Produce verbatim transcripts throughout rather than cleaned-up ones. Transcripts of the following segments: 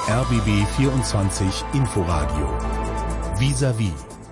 R B B vierundzwanzig Inforadio Vis-à-vis.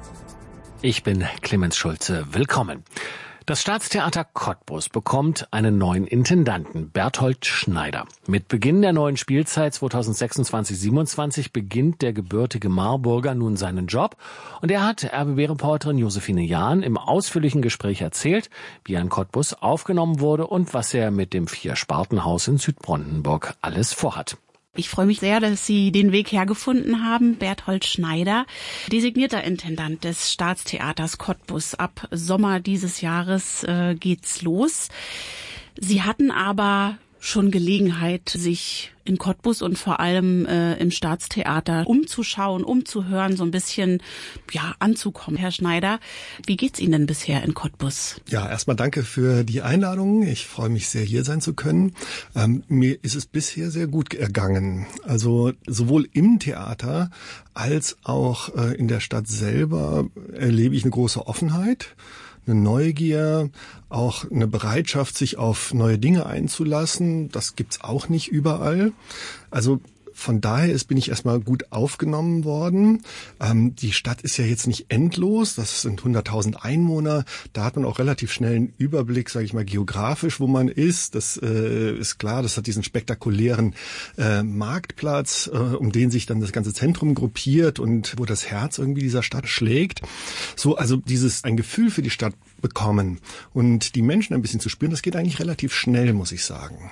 Ich bin Clemens Schulze. Willkommen. Das Staatstheater Cottbus bekommt einen neuen Intendanten, Berthold Schneider. Mit Beginn der neuen Spielzeit zweitausendsechsundzwanzig siebenundzwanzig beginnt der gebürtige Marburger nun seinen Job. Und er hat R B B-Reporterin Josephine Jahn im ausführlichen Gespräch erzählt, wie er in Cottbus aufgenommen wurde und was er mit dem Vier-Sparten-Haus in Südbrandenburg alles vorhat. Ich freue mich sehr, dass Sie den Weg hergefunden haben. Berthold Schneider, designierter Intendant des Staatstheaters Cottbus. Ab Sommer dieses Jahres äh, geht's los. Sie hatten aber schon Gelegenheit, sich in Cottbus und vor allem äh, im Staatstheater umzuschauen, umzuhören, so ein bisschen ja anzukommen. Herr Schneider, wie geht's Ihnen denn bisher in Cottbus? Ja, erstmal danke für die Einladung. Ich freue mich sehr, hier sein zu können. Ähm, mir ist es bisher sehr gut ergangen. Also sowohl im Theater als auch äh, in der Stadt selber erlebe ich eine große Offenheit, eine Neugier, auch eine Bereitschaft, sich auf neue Dinge einzulassen. Das gibt's auch nicht überall. Also von daher ist, bin ich erstmal gut aufgenommen worden. Ähm, die Stadt ist ja jetzt nicht endlos. Das sind hunderttausend Einwohner. Da hat man auch relativ schnell einen Überblick, sage ich mal, geografisch, wo man ist. Das äh, ist klar. Das hat diesen spektakulären äh, Marktplatz, äh, um den sich dann das ganze Zentrum gruppiert und wo das Herz irgendwie dieser Stadt schlägt. So, also dieses ein Gefühl für die Stadt bekommen und die Menschen ein bisschen zu spüren, das geht eigentlich relativ schnell, muss ich sagen.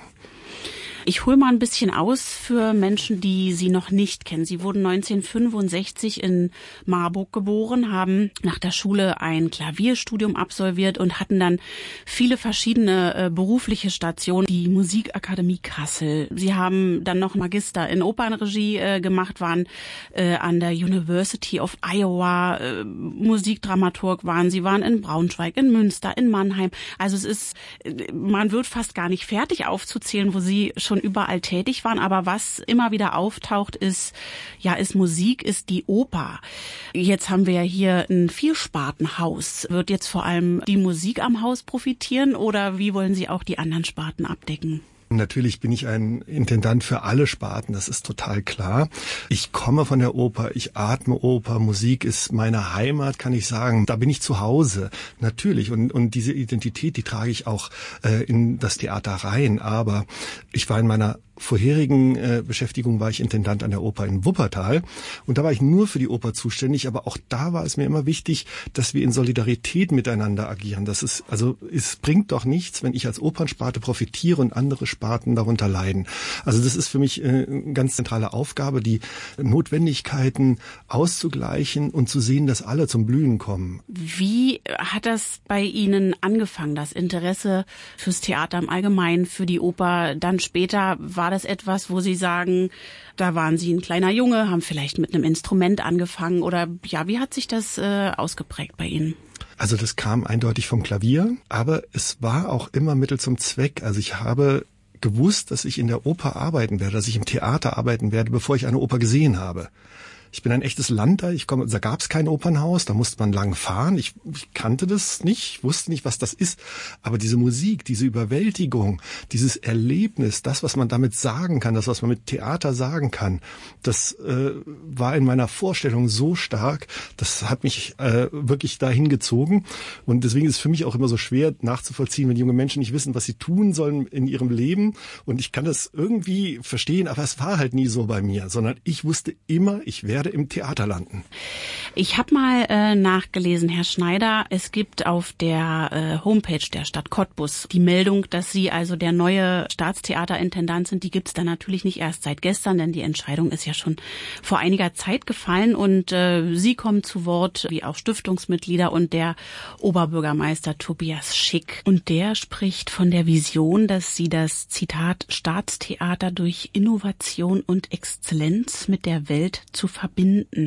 Ich hole mal ein bisschen aus für Menschen, die Sie noch nicht kennen. Sie wurden neunzehnhundertfünfundsechzig in Marburg geboren, haben nach der Schule ein Klavierstudium absolviert und hatten dann viele verschiedene äh, berufliche Stationen. Die Musikakademie Kassel. Sie haben dann noch Magister in Opernregie äh, gemacht, waren äh, an der University of Iowa, äh, Musikdramaturg waren Sie, waren in Braunschweig, in Münster, in Mannheim. Also es ist, man wird fast gar nicht fertig aufzuzählen, wo Sie schon überall tätig waren, aber was immer wieder auftaucht, ist, ja, ist Musik, ist die Oper. Jetzt haben wir ja hier ein Vier-Sparten-Haus. Wird jetzt vor allem die Musik am Haus profitieren oder wie wollen Sie auch die anderen Sparten abdecken? Natürlich bin ich ein Intendant für alle Sparten, das ist total klar. Ich komme von der Oper, ich atme Oper, Musik ist meine Heimat, kann ich sagen. Da bin ich zu Hause, natürlich. Und, und diese Identität, die trage ich auch äh, in das Theater rein. Aber ich war in meiner vorherigen äh, Beschäftigung war ich Intendant an der Oper in Wuppertal und da war ich nur für die Oper zuständig, aber auch da war es mir immer wichtig, dass wir in Solidarität miteinander agieren. Das ist, also es bringt doch nichts, wenn ich als Opernsparte profitiere und andere Sparten darunter leiden. Also das ist für mich äh, eine ganz zentrale Aufgabe, die Notwendigkeiten auszugleichen und zu sehen, dass alle zum Blühen kommen. Wie hat das bei Ihnen angefangen, das Interesse fürs Theater im Allgemeinen, für die Oper? Dann später war War das etwas, wo Sie sagen, da waren Sie ein kleiner Junge, haben vielleicht mit einem Instrument angefangen oder ja, wie hat sich das äh, ausgeprägt bei Ihnen? Also das kam eindeutig vom Klavier, aber es war auch immer Mittel zum Zweck. Also ich habe gewusst, dass ich in der Oper arbeiten werde, dass ich im Theater arbeiten werde, bevor ich eine Oper gesehen habe. Ich bin ein echtes Lander, ich komme, da gab es kein Opernhaus, da musste man lang fahren. Ich, ich kannte das nicht, wusste nicht, was das ist. Aber diese Musik, diese Überwältigung, dieses Erlebnis, das, was man damit sagen kann, das, was man mit Theater sagen kann, das äh, war in meiner Vorstellung so stark, das hat mich äh, wirklich dahin gezogen. Und deswegen ist es für mich auch immer so schwer nachzuvollziehen, wenn junge Menschen nicht wissen, was sie tun sollen in ihrem Leben. Und ich kann das irgendwie verstehen, aber es war halt nie so bei mir, sondern ich wusste immer, ich werde im Theater landen. Ich habe mal äh, nachgelesen, Herr Schneider, es gibt auf der äh, Homepage der Stadt Cottbus die Meldung, dass Sie also der neue Staatstheaterintendant sind. Die gibt es dann natürlich nicht erst seit gestern, denn die Entscheidung ist ja schon vor einiger Zeit gefallen und äh, Sie kommen zu Wort, wie auch Stiftungsmitglieder und der Oberbürgermeister Tobias Schick. Und der spricht von der Vision, dass Sie das, Zitat, Staatstheater durch Innovation und Exzellenz mit der Welt zu verbinden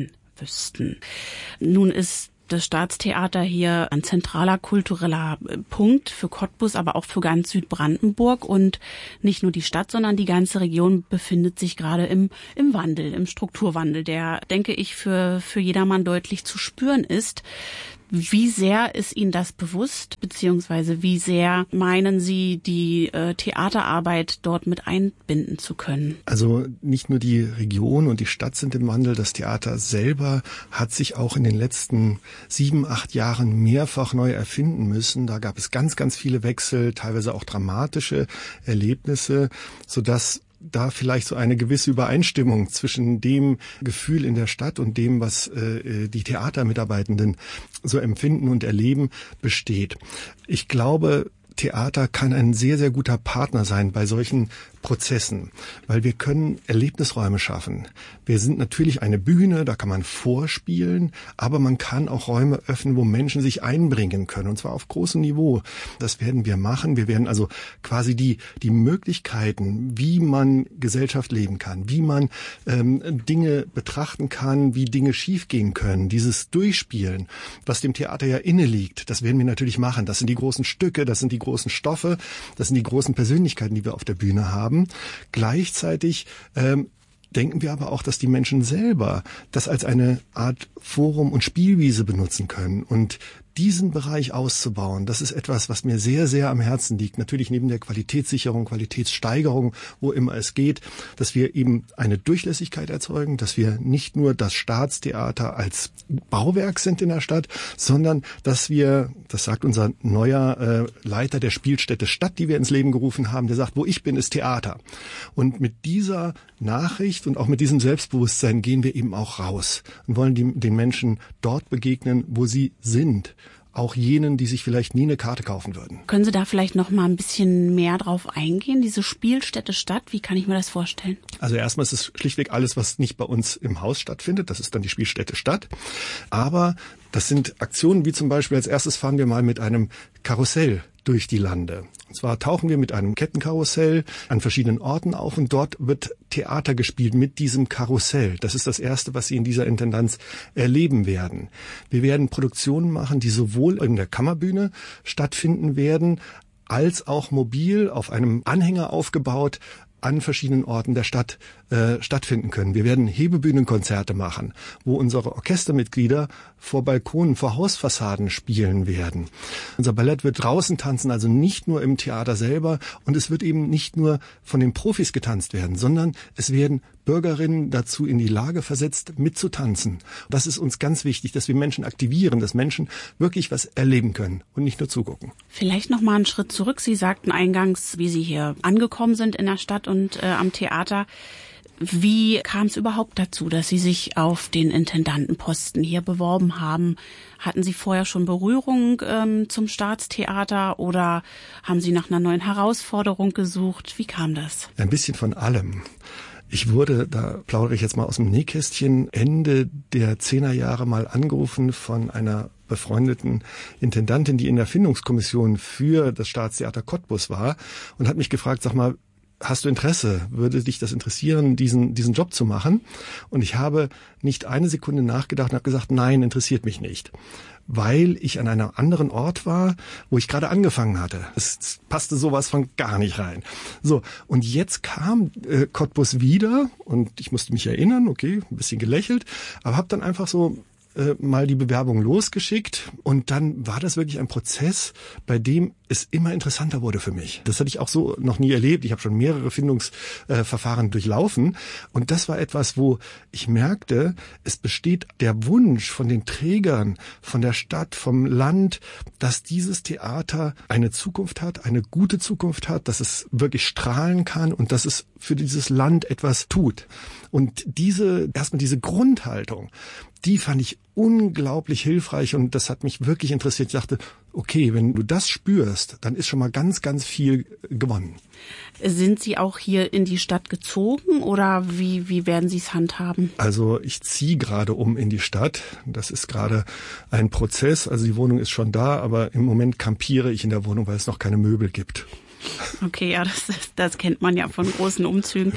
wüssten. Nun ist das Staatstheater hier ein zentraler kultureller Punkt für Cottbus, aber auch für ganz Südbrandenburg. Und nicht nur die Stadt, sondern die ganze Region befindet sich gerade im, im Wandel, im Strukturwandel, der, denke ich, für, für jedermann deutlich zu spüren ist. Wie sehr ist Ihnen das bewusst, beziehungsweise wie sehr meinen Sie, die äh, Theaterarbeit dort mit einbinden zu können? Also nicht nur die Region und die Stadt sind im Wandel, das Theater selber hat sich auch in den letzten sieben, acht Jahren mehrfach neu erfinden müssen. Da gab es ganz, ganz viele Wechsel, teilweise auch dramatische Erlebnisse, sodass da vielleicht so eine gewisse Übereinstimmung zwischen dem Gefühl in der Stadt und dem, was äh, die Theatermitarbeitenden so empfinden und erleben, besteht. Ich glaube, Theater kann ein sehr, sehr guter Partner sein bei solchen Prozessen, weil wir können Erlebnisräume schaffen. Wir sind natürlich eine Bühne, da kann man vorspielen, aber man kann auch Räume öffnen, wo Menschen sich einbringen können, und zwar auf großem Niveau. Das werden wir machen. Wir werden also quasi die die Möglichkeiten, wie man Gesellschaft leben kann, wie man ähm, Dinge betrachten kann, wie Dinge schiefgehen können, dieses Durchspielen, was dem Theater ja inne liegt, das werden wir natürlich machen. Das sind die großen Stücke, das sind die großen Stoffe, das sind die großen Persönlichkeiten, die wir auf der Bühne haben. Gleichzeitig ähm, denken wir aber auch, dass die Menschen selber das als eine Art Forum und Spielwiese benutzen können. Und diesen Bereich auszubauen, das ist etwas, was mir sehr, sehr am Herzen liegt. Natürlich neben der Qualitätssicherung, Qualitätssteigerung, wo immer es geht, dass wir eben eine Durchlässigkeit erzeugen, dass wir nicht nur das Staatstheater als Bauwerk sind in der Stadt, sondern dass wir, das sagt unser neuer äh, Leiter der Spielstätte Stadt, die wir ins Leben gerufen haben, der sagt, wo ich bin, ist Theater. Und mit dieser Nachricht und auch mit diesem Selbstbewusstsein gehen wir eben auch raus und wollen die, den Menschen dort begegnen, wo sie sind. Auch jenen, die sich vielleicht nie eine Karte kaufen würden. Können Sie da vielleicht noch mal ein bisschen mehr drauf eingehen? Diese Spielstätte Stadt, wie kann ich mir das vorstellen? Also erstmal ist es schlichtweg alles, was nicht bei uns im Haus stattfindet. Das ist dann die Spielstätte Stadt. Aber das sind Aktionen wie zum Beispiel, als erstes fahren wir mal mit einem Karussell durch die Lande. Und zwar tauchen wir mit einem Kettenkarussell an verschiedenen Orten auf und dort wird Theater gespielt mit diesem Karussell. Das ist das Erste, was Sie in dieser Intendanz erleben werden. Wir werden Produktionen machen, die sowohl in der Kammerbühne stattfinden werden, als auch mobil auf einem Anhänger aufgebaut an verschiedenen Orten der Stadt äh, stattfinden können. Wir werden Hebebühnenkonzerte machen, wo unsere Orchestermitglieder vor Balkonen, vor Hausfassaden spielen werden. Unser Ballett wird draußen tanzen, also nicht nur im Theater selber, und es wird eben nicht nur von den Profis getanzt werden, sondern es werden Bürgerinnen dazu in die Lage versetzt, mitzutanzen. Das ist uns ganz wichtig, dass wir Menschen aktivieren, dass Menschen wirklich was erleben können und nicht nur zugucken. Vielleicht noch mal einen Schritt zurück. Sie sagten eingangs, wie Sie hier angekommen sind in der Stadt und äh, am Theater. Wie kam es überhaupt dazu, dass Sie sich auf den Intendantenposten hier beworben haben? Hatten Sie vorher schon Berührung ähm, zum Staatstheater oder haben Sie nach einer neuen Herausforderung gesucht? Wie kam das? Ein bisschen von allem. Ich wurde, da plaudere ich jetzt mal aus dem Nähkästchen, Ende der Zehnerjahre mal angerufen von einer befreundeten Intendantin, die in der Findungskommission für das Staatstheater Cottbus war und hat mich gefragt, sag mal, hast du Interesse? Würde dich das interessieren, diesen diesen Job zu machen? Und ich habe nicht eine Sekunde nachgedacht und habe gesagt, nein, interessiert mich nicht. Weil ich an einem anderen Ort war, wo ich gerade angefangen hatte. Es passte sowas von gar nicht rein. So, und jetzt kam äh, Cottbus wieder und ich musste mich erinnern, okay, ein bisschen gelächelt, aber habe dann einfach so äh, mal die Bewerbung losgeschickt und dann war das wirklich ein Prozess, bei dem es immer interessanter wurde für mich. Das hatte ich auch so noch nie erlebt. Ich habe schon mehrere Findungsverfahren äh, durchlaufen und das war etwas, wo ich merkte, es besteht der Wunsch von den Trägern, von der Stadt, vom Land, dass dieses Theater eine Zukunft hat, eine gute Zukunft hat, dass es wirklich strahlen kann und dass es für dieses Land etwas tut. Und diese, erstmal diese Grundhaltung, die fand ich unglaublich hilfreich und das hat mich wirklich interessiert. Ich dachte, okay, wenn du das spürst, dann ist schon mal ganz, ganz viel gewonnen. Sind Sie auch hier in die Stadt gezogen oder wie, wie werden Sie es handhaben? Also ich ziehe gerade um in die Stadt. Das ist gerade ein Prozess. Also die Wohnung ist schon da, aber im Moment kampiere ich in der Wohnung, weil es noch keine Möbel gibt. Okay, ja, das, das kennt man ja von großen Umzügen.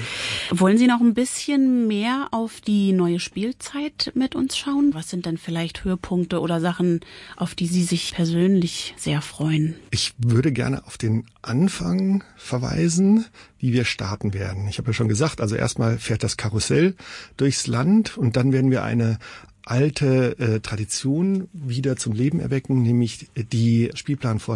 Wollen Sie noch ein bisschen mehr auf die neue Spielzeit mit uns schauen? Was sind denn vielleicht Höhepunkte oder Sachen, auf die Sie sich persönlich sehr freuen? Ich würde gerne auf den Anfang verweisen, wie wir starten werden. Ich habe ja schon gesagt, also erstmal fährt das Karussell durchs Land und dann werden wir eine alte äh, Tradition wieder zum Leben erwecken, nämlich die Spielplanvorstellung